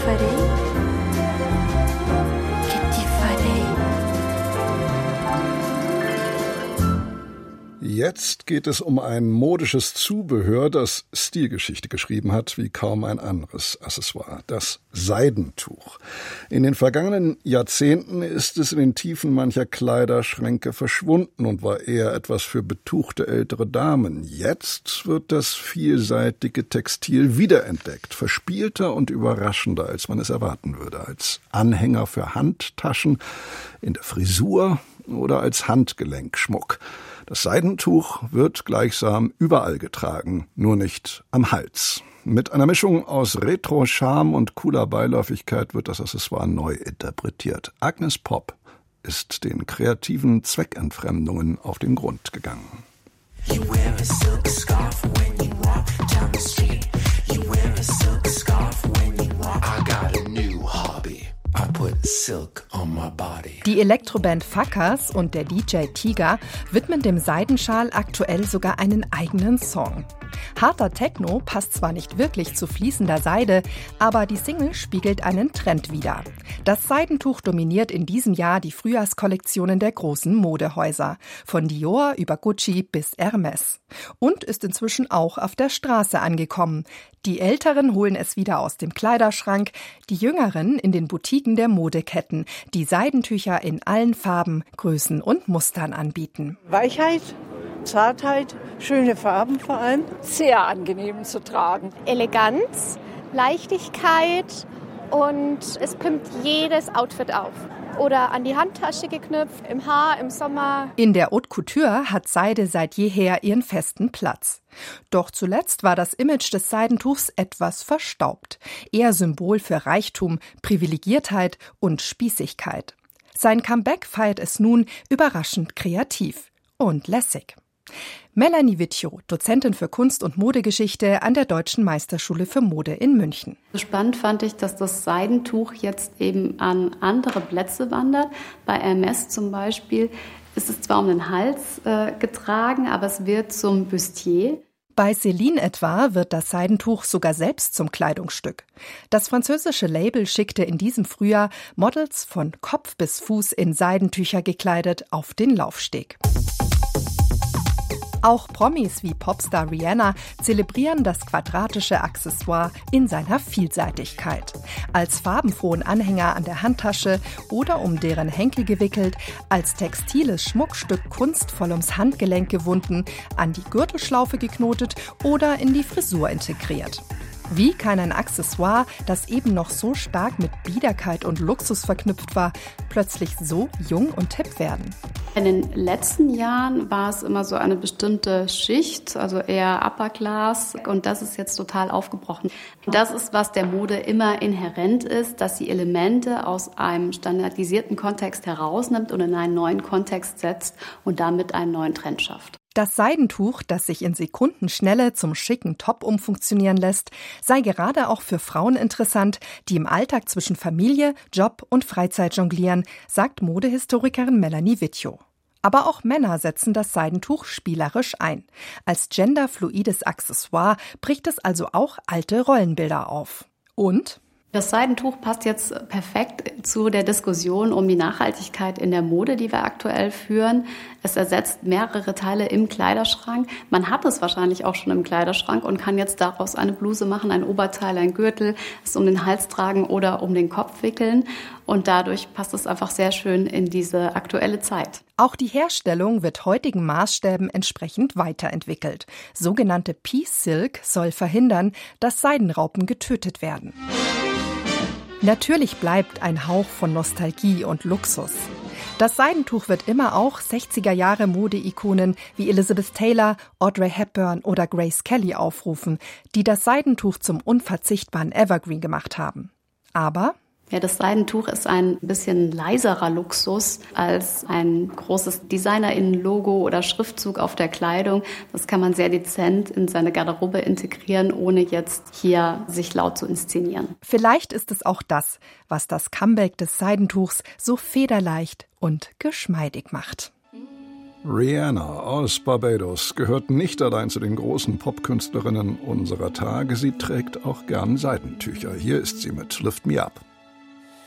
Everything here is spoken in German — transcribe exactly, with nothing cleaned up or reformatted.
farei? Jetzt geht es um ein modisches Zubehör, das Stilgeschichte geschrieben hat wie kaum ein anderes Accessoire, das Seidentuch. In den vergangenen Jahrzehnten ist es in den Tiefen mancher Kleiderschränke verschwunden und war eher etwas für betuchte ältere Damen. Jetzt wird das vielseitige Textil wiederentdeckt, verspielter und überraschender, als man es erwarten würde, als Anhänger für Handtaschen, in der Frisur oder als Handgelenkschmuck. Das Seidentuch wird gleichsam überall getragen, nur nicht am Hals. Mit einer Mischung aus Retro-Charme und cooler Beiläufigkeit wird das Accessoire neu interpretiert. Agnes Popp ist den kreativen Zweckentfremdungen auf den Grund gegangen. You wear a silk scarf when you walk down the street. You wear a silk scarf when you walk. I got a new hobby. I put silk on my body. Die Elektroband Fakas und der D J Tiger widmen dem Seidenschal aktuell sogar einen eigenen Song. Harter Techno passt zwar nicht wirklich zu fließender Seide, aber die Single spiegelt einen Trend wider. Das Seidentuch dominiert in diesem Jahr die Frühjahrskollektionen der großen Modehäuser, von Dior über Gucci bis Hermes. Und ist inzwischen auch auf der Straße angekommen. Die Älteren holen es wieder aus dem Kleiderschrank, die Jüngeren in den Boutiquen der Modeketten, die Seidentücher in allen Farben, Größen und Mustern anbieten. Weichheit, Zartheit, schöne Farben vor allem. Sehr angenehm zu tragen. Eleganz, Leichtigkeit und es pimmt jedes Outfit auf. Oder an die Handtasche geknüpft, im Haar, im Sommer. In der Haute Couture hat Seide seit jeher ihren festen Platz. Doch zuletzt war das Image des Seidentuchs etwas verstaubt. Eher Symbol für Reichtum, Privilegiertheit und Spießigkeit. Sein Comeback feiert es nun überraschend kreativ und lässig. Melanie Wittjow, Dozentin für Kunst- und Modegeschichte an der Deutschen Meisterschule für Mode in München. Spannend fand ich, dass das Seidentuch jetzt eben an andere Plätze wandert. Bei Hermes zum Beispiel ist es zwar um den Hals äh, getragen, aber es wird zum Bustier. Bei Celine etwa wird das Seidentuch sogar selbst zum Kleidungsstück. Das französische Label schickte in diesem Frühjahr Models von Kopf bis Fuß in Seidentücher gekleidet auf den Laufsteg. Auch Promis wie Popstar Rihanna zelebrieren das quadratische Accessoire in seiner Vielseitigkeit. Als farbenfrohen Anhänger an der Handtasche oder um deren Henkel gewickelt, als textiles Schmuckstück kunstvoll ums Handgelenk gewunden, an die Gürtelschlaufe geknotet oder in die Frisur integriert. Wie kann ein Accessoire, das eben noch so stark mit Biederkeit und Luxus verknüpft war, plötzlich so jung und hip werden? In den letzten Jahren war es immer so eine bestimmte Schicht, also eher Upper Class, und das ist jetzt total aufgebrochen. Das ist, was der Mode immer inhärent ist, dass sie Elemente aus einem standardisierten Kontext herausnimmt und in einen neuen Kontext setzt und damit einen neuen Trend schafft. Das Seidentuch, das sich in Sekundenschnelle zum schicken Top umfunktionieren lässt, sei gerade auch für Frauen interessant, die im Alltag zwischen Familie, Job und Freizeit jonglieren, sagt Modehistorikerin Melanie Wittjow. Aber auch Männer setzen das Seidentuch spielerisch ein. Als genderfluides Accessoire bricht es also auch alte Rollenbilder auf. Und das Seidentuch passt jetzt perfekt zu der Diskussion um die Nachhaltigkeit in der Mode, die wir aktuell führen. Es ersetzt mehrere Teile im Kleiderschrank. Man hat es wahrscheinlich auch schon im Kleiderschrank und kann jetzt daraus eine Bluse machen, ein Oberteil, ein Gürtel, es um den Hals tragen oder um den Kopf wickeln. Und dadurch passt es einfach sehr schön in diese aktuelle Zeit. Auch die Herstellung wird heutigen Maßstäben entsprechend weiterentwickelt. Sogenannte Peace Silk soll verhindern, dass Seidenraupen getötet werden. Natürlich bleibt ein Hauch von Nostalgie und Luxus. Das Seidentuch wird immer auch sechziger Jahre Mode-Ikonen wie Elizabeth Taylor, Audrey Hepburn oder Grace Kelly aufrufen, die das Seidentuch zum unverzichtbaren Evergreen gemacht haben. Aber ja, das Seidentuch ist ein bisschen leiserer Luxus als ein großes DesignerInnen-Logo oder Schriftzug auf der Kleidung. Das kann man sehr dezent in seine Garderobe integrieren, ohne jetzt hier sich laut zu inszenieren. Vielleicht ist es auch das, was das Comeback des Seidentuchs so federleicht und geschmeidig macht. Rihanna aus Barbados gehört nicht allein zu den großen Popkünstlerinnen unserer Tage. Sie trägt auch gern Seidentücher. Hier ist sie mit Lift Me Up.